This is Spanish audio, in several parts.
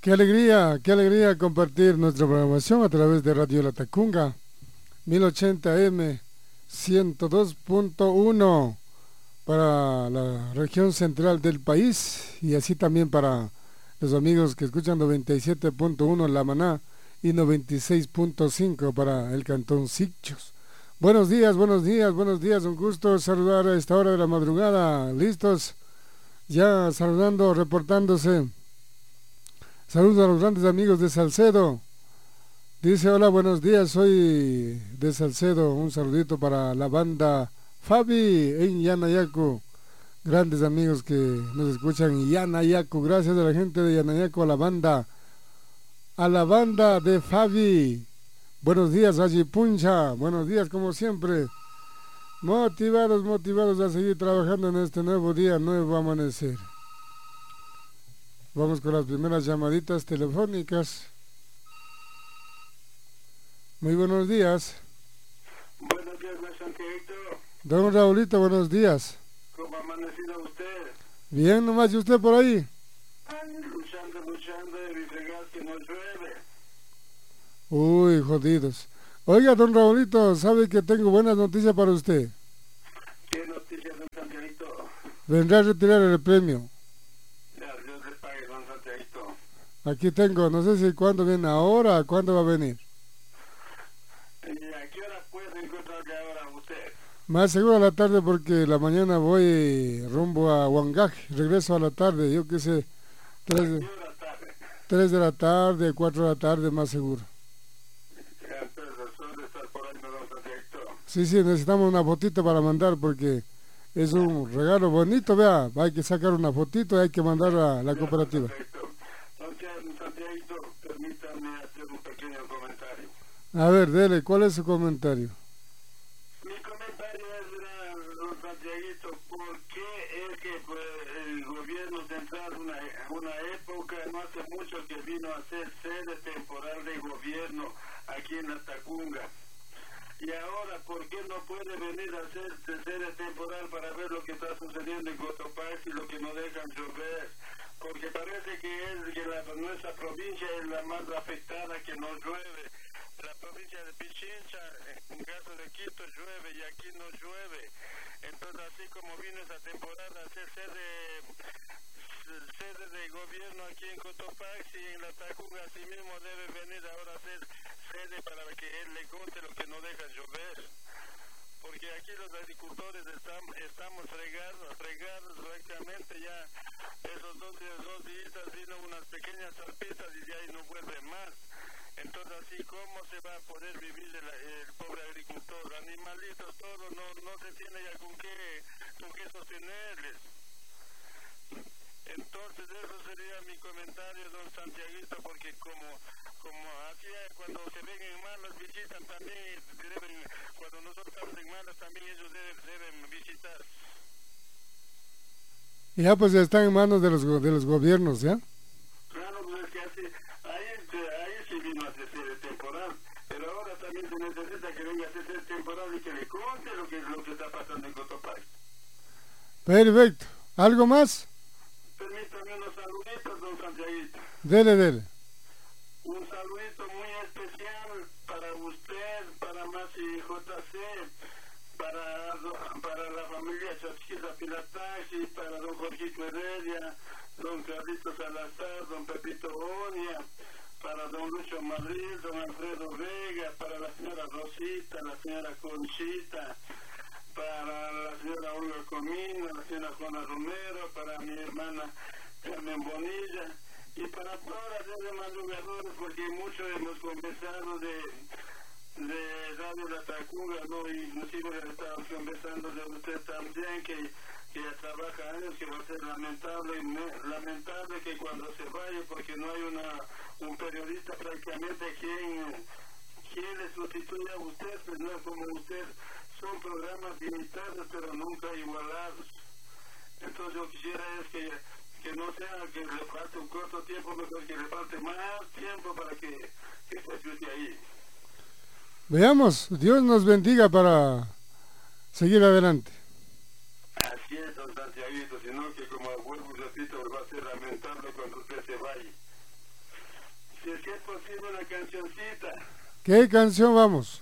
qué alegría compartir nuestra programación a través de Radio La Tacunga, 1080M, 102.1 para la región central del país y así también para los amigos que escuchan 97.1 en La Maná y 96.5 para el Cantón Sicchos. Buenos días, buenos días, buenos días, un gusto saludar a esta hora de la madrugada, listos, ya saludando, reportándose. Saludos a los grandes amigos de Salcedo. Dice, hola, buenos días, soy de Salcedo. Un saludito para la banda Fabi en Yanayacu. Grandes amigos que nos escuchan en Yanayacu. Gracias a la gente de Yanayacu, a la banda de Fabi. Buenos días, Allí Puncha. Buenos días, como siempre. Motivados a seguir trabajando en este nuevo día, nuevo amanecer. Vamos con las primeras llamaditas telefónicas. Muy buenos días. Buenos días, don Santiaguito. Don Raulito, buenos días. ¿Cómo ha amanecido usted? Bien, nomás, ¿y usted por ahí? Luchando y fregar que no llueve. Uy, jodidos. Oiga, don Raulito, ¿sabe que tengo buenas noticias para usted? ¿Qué noticias, don Santiaguito? Vendrá a retirar el premio. Dios le pague, don Santiaguito. Aquí tengo, no sé si cuándo viene ahora, cuándo va a venir. ¿Y a qué hora puede encontrarle ahora usted? Más seguro a la tarde porque la mañana voy rumbo a Huangaj, regreso a la tarde, yo qué sé, 3 de la tarde, 4 de la tarde, más seguro. Entonces, ¿dónde está por ahí, don Santiaguito? Sí, necesitamos una fotito para mandar porque es un regalo bonito, vea, hay que sacar una fotito y hay que mandar a la cooperativa. Don Santiaguito, permítame hacer un pequeño comentario. A ver, dele, ¿cuál es su comentario? Mi comentario es, don Santiaguito, ¿por qué es que el gobierno central, una época, no hace mucho que vino a ser sede temporal de gobierno aquí en la Tacunga? Y ahora, ¿por qué no puede venir a ser sede temporal para ver lo que está sucediendo en Cotopaxi y lo que no dejan llover? Porque parece que nuestra provincia es la más afectada, que no llueve. La provincia de Pichincha, en caso de Quito, llueve y aquí no llueve. Entonces, así como vino esa temporada a ser sede de gobierno aquí en Cotopaxi y en la Tacunga, así mismo debe venir ahora a ser sede para que él le conte lo que no deja llover. Porque aquí los agricultores estamos fregados prácticamente ya. Esos dos días vino unas pequeñas zarpitas y de ahí no vuelve más. Entonces, así cómo se va a poder vivir el pobre agricultor, animalitos, todo, no se tiene ya con qué sostenerles. Entonces, eso sería mi comentario, don Santiaguito, porque como así cuando se ven en malas visitan también, cuando nosotros estamos en malas también ellos deben visitar. Ya pues ya están en manos de los gobiernos, ¿ya? Claro, pues es que ahí sí vino a ser temporal, pero ahora también se necesita que venga a ser temporal y que le cuente lo que está pasando en Cotopaxi. Perfecto. ¿Algo más? Permítame unos saluditos, don Santiaguito. Dele. Un saludito muy especial para usted, para Masi JC, para la familia Chasquiza Pilataxi, para don Jorgito Heredia, don Carlito Salazar, don Pepito Onia, para don Lucho Madrid, don Alfredo Vega, para la señora Rosita, la señora Conchita, para la señora Olga Comino, la señora Juana Romero, para mi hermana Carmen Bonilla y para todas las demás madrugadores, porque mucho hemos conversado de Radio La Tacunga, ¿no? Y nosotros estamos conversando de usted también, que ya trabaja años, que va a ser lamentable que cuando se vaya, porque no hay un periodista prácticamente quien le sustituya a usted, pues no es como usted. Son programas limitados, pero nunca igualados. Entonces yo quisiera que no sea que le falte un corto tiempo, mejor que le falte más tiempo para que se ayude ahí. Veamos, Dios nos bendiga para seguir adelante. Así es, don Santiaguito, sino que como vuelvo y repito, va a ser lamentable cuando usted se vaya. si es que es posible una cancioncita. ¿Qué canción vamos?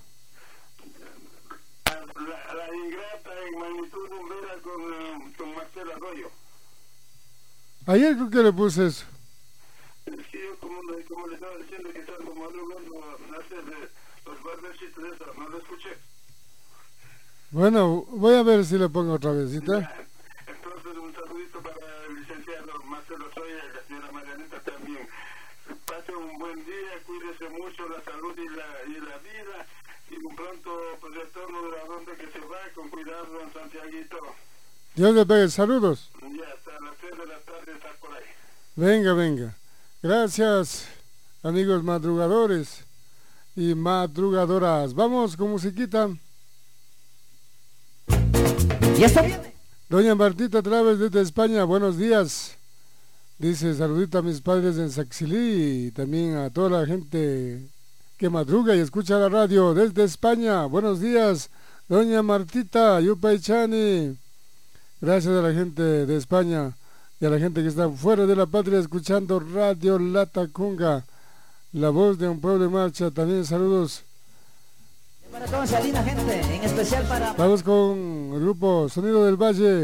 La ingrata en magnitud bombera con Marcelo Arroyo. Ayer creo que le puse eso. Es que yo como le estaba diciendo que estaba madrugando a hacer los barbecitos de eso, no lo escuché. Bueno, voy a ver si le pongo otra vez, ¿sí? Entonces un saludito para el licenciado Marcelo Soya y la señora Marianita también. Pase un buen día, cuídese mucho la salud y la vida, y un pronto pues, retorno de la ronda que se va con cuidado en Santiaguito. Dios le pegue, saludos. Ya hasta las 3 de la tarde está por ahí. Venga, venga. Gracias, amigos madrugadores y madrugadoras. Vamos con musiquita. Y esto viene. Doña Martita Traves desde España, buenos días. Dice, saludito a mis padres en Saxilí y también a toda la gente que madruga y escucha la radio desde España. Buenos días, doña Martita, Yupaychani. Gracias a la gente de España y a la gente que está fuera de la patria escuchando Radio Latacunga, la voz de un pueblo en marcha. También saludos. Para toda esa linda gente, en especial para... Vamos con el grupo Sonido del Valle.